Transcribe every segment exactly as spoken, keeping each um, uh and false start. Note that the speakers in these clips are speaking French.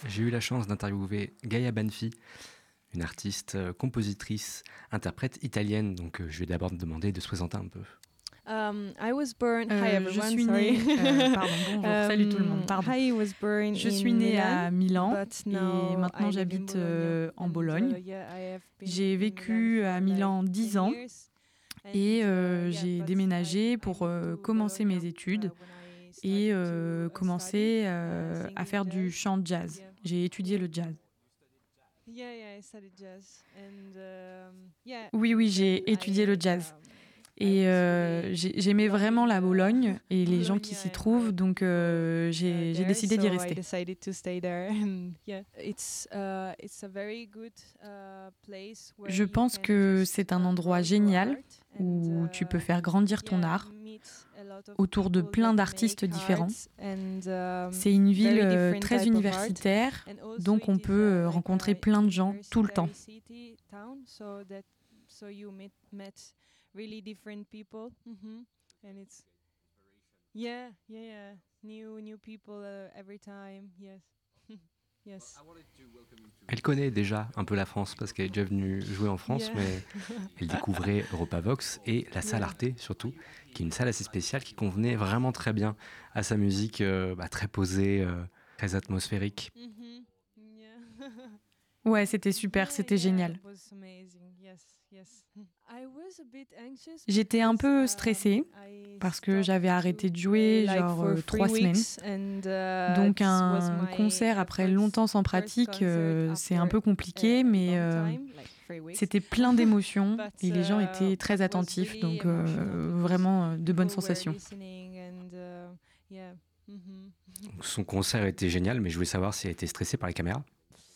j'ai eu la chance d'interviewer Gaia Banfi, une artiste, euh, compositrice, interprète italienne. Donc euh, je vais d'abord te demander de se présenter un peu. Um, I was born. Euh, Hi everyone. je suis sorry. née. euh, pardon, bonjour. Um, Salut tout le monde. Pardon. I was born Je in suis née Milan, à Milan but et now maintenant I live in j'habite Bologna. euh, en And, Bologne. uh, yeah, I have been J'ai in vécu Milan à for Milan like dix ten ans years. And, et uh, euh, yeah, j'ai but déménagé I- I pour moved euh, to commencer Bologna, mes études uh, when I et started euh, to, uh, commencer study, euh, uh, à singing faire du jazz. chant jazz. Yeah. J'ai étudié Yeah. le jazz. Yeah, yeah, I studied jazz. And, um, yeah, Oui, oui, and j'ai then étudié le I, jazz. um, Et euh, j'ai- j'aimais vraiment la Bologne et les gens qui s'y trouvent, donc euh, j'ai j'ai décidé d'y rester. Je pense que c'est un endroit génial où tu peux faire grandir ton art autour de plein d'artistes différents. C'est une ville euh, très universitaire, donc on peut euh, rencontrer plein de gens tout le temps. Really different people, mm-hmm. And it's yeah, yeah, yeah, new, new people uh, every time. Yes, yes. Elle connaît déjà un peu la France parce qu'elle est déjà venue jouer en France, Yeah. mais elle découvrait Europavox et la salle Yeah. Arte surtout, qui est une salle assez spéciale qui convenait vraiment très bien à sa musique, euh, bah, très posée, euh, très atmosphérique. Mm-hmm. Yeah. Ouais, c'était super, c'était génial. J'étais un peu stressée parce que j'avais arrêté de jouer genre euh, trois semaines. Donc un concert après longtemps sans pratique, euh, c'est un peu compliqué, mais euh, c'était plein d'émotions et les gens étaient très attentifs, donc euh, vraiment euh, de bonnes sensations. Donc, son concert était génial, mais je voulais savoir si elle était stressée par les caméras.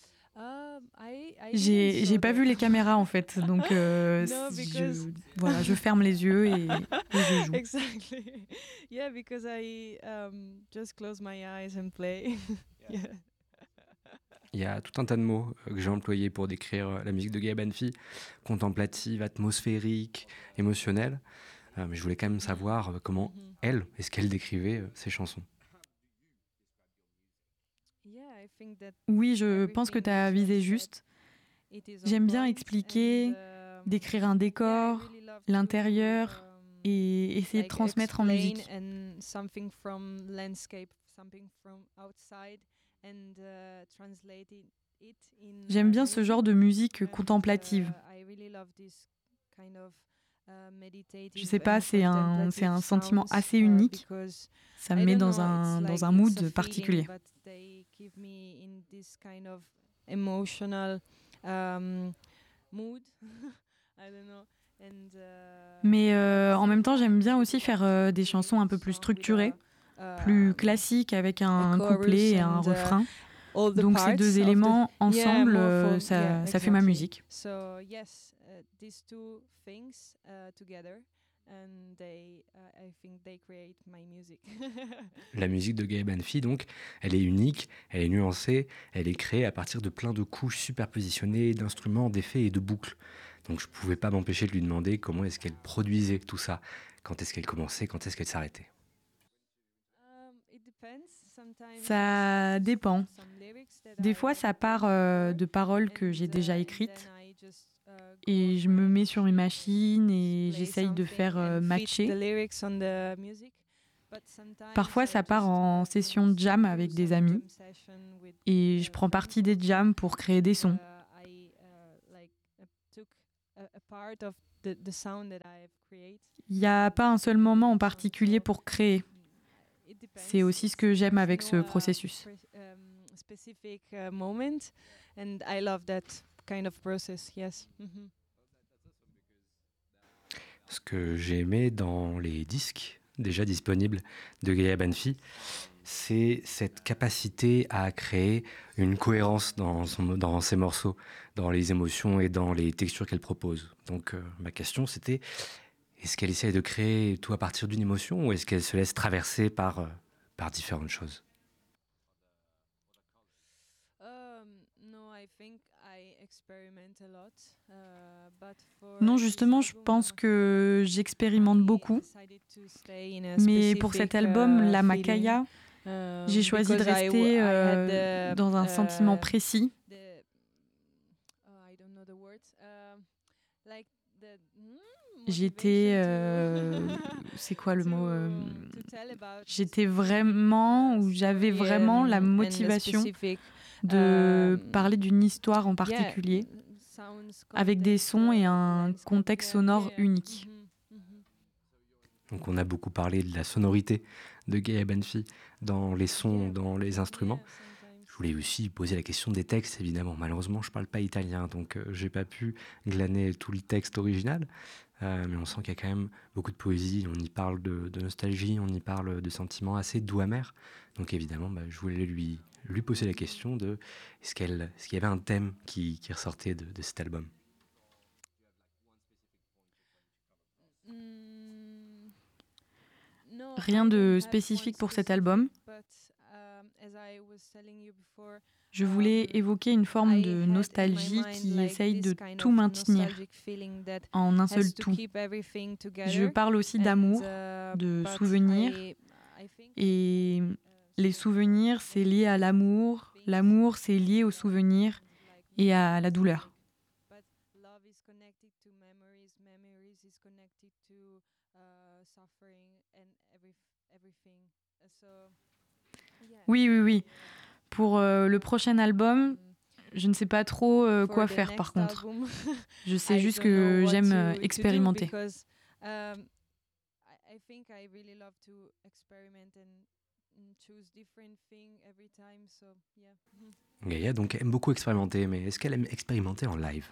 J'ai, j'ai pas vu les caméras en fait, donc euh, No, because- je, voilà, je ferme les yeux et, et je joue. Exactly. Yeah, because I um, just close my eyes and play. Yeah. Il y a tout un tas de mots euh, que j'ai employés pour décrire euh, la musique de Gaia Banfi, contemplative, atmosphérique, émotionnelle. Euh, mais je voulais quand même savoir euh, comment Mhm. elle, est-ce qu'elle décrivait euh, ses chansons. Yeah, I think that Oui, je pense que tu as everything visé you juste. said, it is on J'aime bien point expliquer, and, um, décrire un yeah, I décor, really love to, l'intérieur um, et essayer de like transmettre en explain musique. and something from landscape, something from outside and uh, translate it it in, J'aime uh, bien ce genre de musique And, contemplative. uh, I really love this kind of, uh, meditative Je sais pas, and c'est un, c'est un contemplative sentiment sounds, assez uh, unique. because Ça me I met don't dans know, un, it's dans like un it's a mood feeling, particulier. but they give me in this kind of emotional um, mood. I don't know. And, uh, Mais euh, at the en même same temps, j'aime time, bien I aussi really faire love euh, to des create chansons un peu plus song with structurées, a, plus um, classiques avec a un chorus couplet et un and, uh, refrain. all the Donc ces parts deux of the- éléments Yeah, ensemble, more euh, for- ça, yeah, ça fait ma exactly. musique. So yes, uh, these two things uh, together, and they, uh, I think they create my music. La musique de Gaia Banfi, donc, elle est unique, elle est nuancée, elle est créée à partir de plein de couches superpositionnées, d'instruments, d'effets et de boucles. Donc je ne pouvais pas m'empêcher de lui demander comment est-ce qu'elle produisait tout ça, quand est-ce qu'elle commençait, quand est-ce qu'elle s'arrêtait. Um, it depends. Sometimes I Ça start dépend. from some lyrics that Des I fois, have ça written part euh, before, de paroles que and, j'ai uh, déjà and écrites then I just, uh, go et on je me my mets sur une machine machine et play j'essaye de something faire euh, and fit the matcher. lyrics on the music. But sometimes Parfois, I ça part just, en uh, session de jam do avec des some amis jam session with, et uh, je prends friends partie des jams pour créer des sons. Uh, I uh, like uh, took a, a part of the, the sound that I have created. Il n'y a pas un seul moment en particulier pour créer. It depends. C'est aussi ce que It's- j'aime there's avec no, ce uh, processus. pre- um, specific uh, moment, and I love that kind of process. Yes. Mhm. Ce que j'ai aimé dans les disques déjà disponibles de Gaia Banfi, c'est cette capacité à créer une cohérence dans, son, dans ses morceaux, dans les émotions et dans les textures qu'elle propose. Donc euh, ma question c'était, est-ce qu'elle essaie de créer tout à partir d'une émotion ou est-ce qu'elle se laisse traverser par, euh, par différentes choses? Um, no, I think I experiment a lot, uh, but for Non, this justement, je album, pense uh, que j'expérimente I beaucoup. decided to stay in a Mais pour cet specific, album, uh, La feeling. Macaya, J'ai choisi de rester euh, dans un sentiment précis. J'étais, euh, c'est quoi le mot euh, J'étais vraiment, ou j'avais vraiment la motivation de parler d'une histoire en particulier, avec des sons et un contexte sonore unique. Donc on a beaucoup parlé de la sonorité de Gaia Banfi dans les sons, dans les instruments. Je voulais aussi poser la question des textes, évidemment. Malheureusement, je ne parle pas italien, donc euh, je n'ai pas pu glaner tout le texte original. Euh, mais on sent qu'il y a quand même beaucoup de poésie, on y parle de, de nostalgie, on y parle de sentiments assez doux amers. Donc évidemment, bah, je voulais lui, lui poser la question de est-ce, qu'elle, est-ce qu'il y avait un thème qui, qui ressortait de, de cet album. Rien de spécifique pour cet album. Je voulais évoquer une forme de nostalgie qui essaye de tout maintenir en un seul tout. Je parle aussi d'amour, de souvenirs. Et les souvenirs, c'est lié à l'amour. L'amour, c'est lié aux souvenirs et à la douleur. Oui, oui, oui. Pour euh, le prochain album, je ne sais pas trop euh, quoi faire par contre. Je sais juste que j'aime euh, expérimenter. Gaia donc aime beaucoup expérimenter, mais est-ce qu'elle aime expérimenter en live?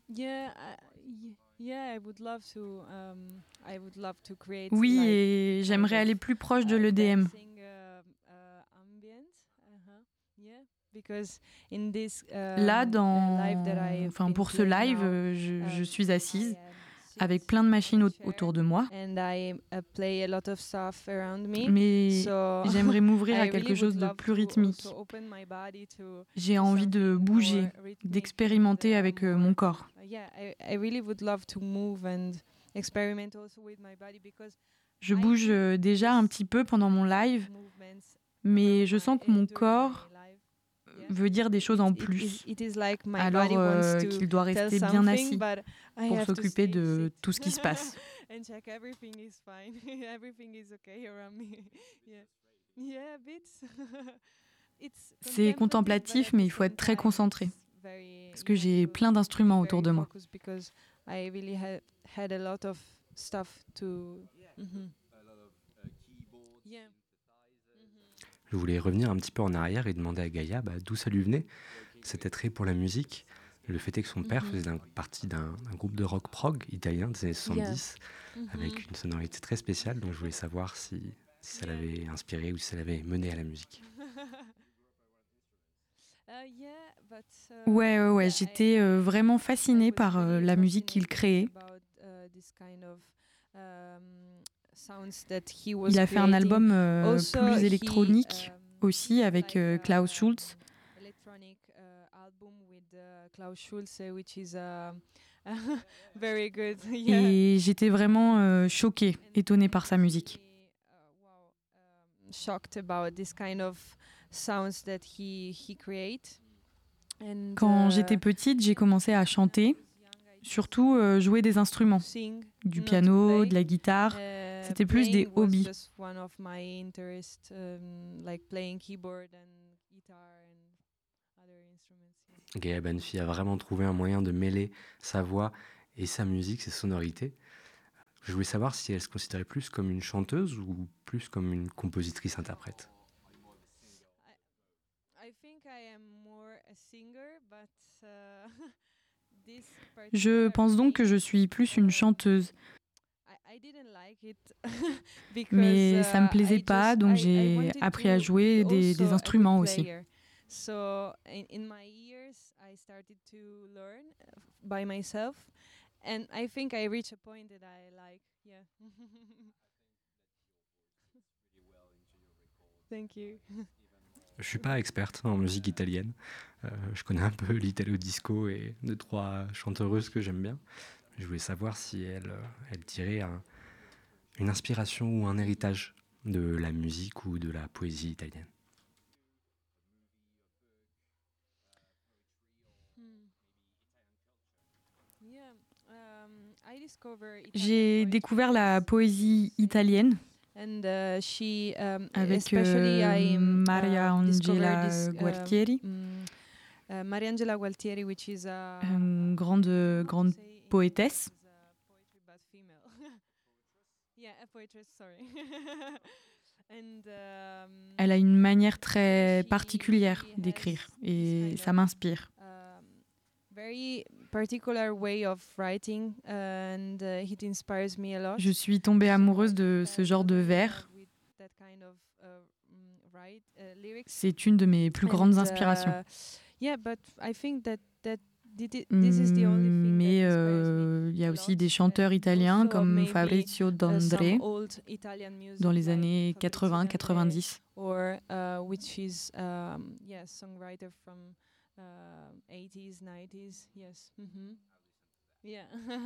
Oui, et j'aimerais aller plus proche de l'E D M. Là, dans... enfin, pour ce live, je, je suis assise avec plein de machines au- autour de moi. Mais j'aimerais m'ouvrir à quelque chose de plus rythmique. J'ai envie de bouger, d'expérimenter avec euh, mon corps. Je bouge euh, déjà un petit peu pendant mon live, mais je sens que mon corps veut dire des choses en plus, alors euh, qu'il doit rester bien assis pour s'occuper de tout ce qui se passe. C'est contemplatif, mais il faut être très concentré, parce que j'ai plein d'instruments autour de moi. Je voulais revenir un petit peu en arrière et demander à Gaia bah, d'où ça lui venait, cet attrait pour la musique. Le fait est que son père faisait partie d'un, d'un groupe de rock prog italien des années soixante-dix, yeah. avec une sonorité très spéciale, donc je voulais savoir si, si ça l'avait inspiré ou si ça l'avait mené à la musique. Ouais, ouais, ouais. J'étais euh, vraiment fascinée par euh, la musique qu'il créait. Il a fait un album euh, plus électronique aussi avec euh, Klaus Schulze. Et j'étais vraiment euh, choquée, étonnée par sa musique. Quand j'étais petite, j'ai commencé à chanter, surtout euh, jouer des instruments, du piano, de la guitare. C'était plus des hobbies. Gaia Banfi a vraiment trouvé un moyen de mêler sa voix et sa musique, ses sonorités. Je voulais savoir si elle se considérait plus comme une chanteuse ou plus comme une compositrice-interprète. Je pense donc que je suis plus une chanteuse. Mais ça me plaisait pas, donc j'ai appris à jouer des, des instruments aussi. Je suis pas experte en musique italienne. Euh, je connais un peu l'italo disco et deux trois chanteuses que j'aime bien. Je voulais savoir si elle, elle tirait un, une inspiration ou un héritage de la musique ou de la poésie italienne. J'ai découvert la poésie italienne And, uh, she, um, avec euh, Maria Angela this, Gualtieri, um, uh, Maria Angela Gualtieri, which is a une grande, grande poétesse. Yeah, a poetess, sorry. And, um, elle a une manière très particulière d'écrire et ça m'inspire. Um, very particular way of writing, and uh, it inspires me a lot. Je suis tombée amoureuse de ce genre de vers. C'est une de mes plus grandes inspirations. And, uh, yeah, but I think that that this is the only thing. Mais il euh, y a aussi des chanteurs italiens comme Fabrizio D'André dans les années quatre-vingts quatre-vingt-dix. Or uh, which is um, yeah, songwriter from uh, eighties, nineties, yes. Mm-hmm. Yeah.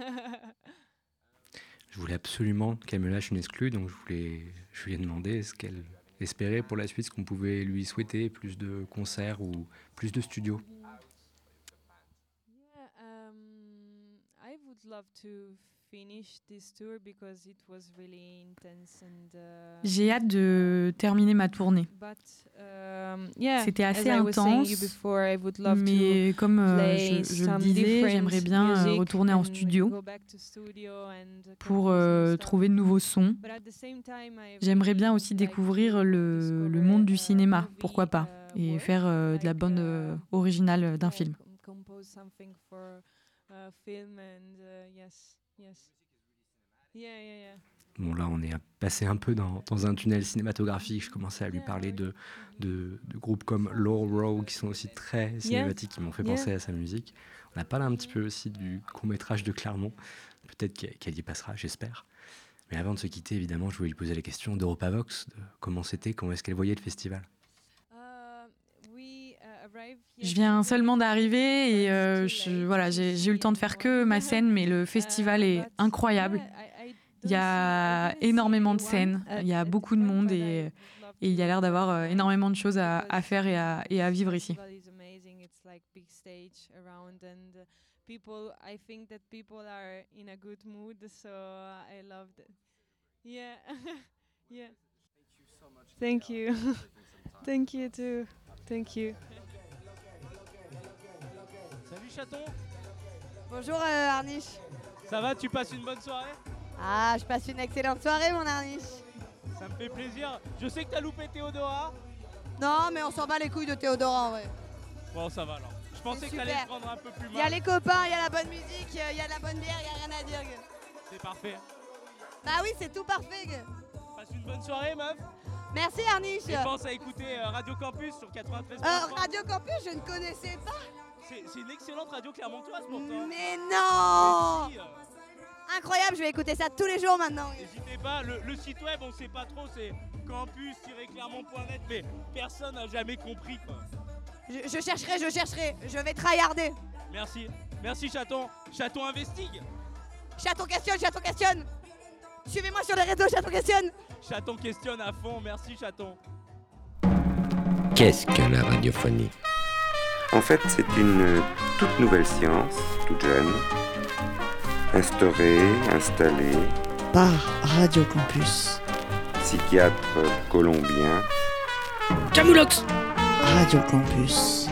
Je voulais absolument qu'elle me lâche une exclue, donc je, voulais, je lui ai demandé ce qu'elle espérait pour la suite, ce qu'on pouvait lui souhaiter, plus de concerts ou plus de studios. Yeah, um, I would love to finish this tour because it was really intense and uh, j'ai hâte de terminer ma tournée. But, um, yeah, c'était assez intense, before, I would love mais to comme euh, je, je le disais, j'aimerais bien euh, retourner en studio pour euh, trouver de nouveaux sons. J'aimerais bien aussi découvrir le, le monde du cinéma, pourquoi pas, et faire euh, de la bande euh, originale d'un film. Yes. Yeah, yeah, yeah. Bon, là, on est passé un peu dans, dans un tunnel cinématographique. Je commençais à lui parler de, de, de groupes comme Low Row, qui sont aussi très cinématiques, qui m'ont fait penser à sa musique. On a parlé un petit peu aussi du court-métrage de Clermont. Peut-être qu'elle y passera, j'espère. Mais avant de se quitter, évidemment, je voulais lui poser la question d'Europavox, de comment c'était, comment est-ce qu'elle voyait le festival. Je viens seulement d'arriver et euh, je, voilà, j'ai, j'ai eu le temps de faire que ma scène, mais le festival est incroyable. Il y a énormément de scènes, il y a beaucoup de monde et, et il y a l'air d'avoir euh, énormément de choses à, à faire et à, et à vivre ici. Thank you. Thank you too. Thank you. Salut Chaton. Bonjour euh, Arniche. Ça va, tu passes une bonne soirée? Ah, je passe une excellente soirée mon Arniche. Ça me fait plaisir. Je sais que t'as loupé Théodora. Non, mais on s'en bat les couilles de Théodora en vrai. Bon, ça va alors. Je pensais que t'allais te prendre un peu plus mal. Il y a les copains, il y a la bonne musique, il y a de la bonne bière, il y a rien à dire. C'est parfait. Bah oui, c'est tout parfait. Passe une bonne soirée meuf. Merci Arniche. Et pense à écouter euh, Radio Campus sur quatre-vingt-treize. Euh, Radio Campus, je ne connaissais pas. C'est, c'est une excellente radio clermontoise pourtant. Mais non. Mais si, euh... Incroyable, je vais écouter ça tous les jours maintenant. N'hésitez pas, le, le site web on sait pas trop, c'est campus tiret clermont point net, mais personne n'a jamais compris quoi. Je, je chercherai, je chercherai, je vais tryharder. Merci, merci Chaton. Chaton investigue. Chaton questionne, Chaton questionne. Suivez-moi sur les réseaux, Chaton questionne. Chaton questionne à fond, merci Chaton. Qu'est-ce que la radiophonie? En fait, c'est une toute nouvelle science, toute jeune, instaurée, installée par Radio Campus. Psychiatre colombien Camoulox. Radio Campus.